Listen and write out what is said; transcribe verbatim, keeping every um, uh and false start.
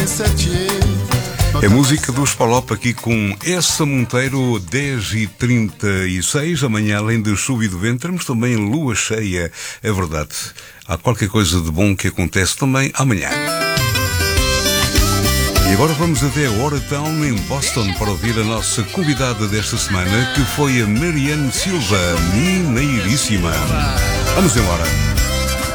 É música dos Palop aqui com Essa Monteiro, dez e trinta e seis. Amanhã, além de chuva e de vento, temos também lua cheia. É verdade. Há qualquer coisa de bom que acontece também amanhã. E agora vamos até a Oratown, em Boston, para ouvir a nossa convidada desta semana, que foi a Mariane Silva, mineiríssima. Vamos embora.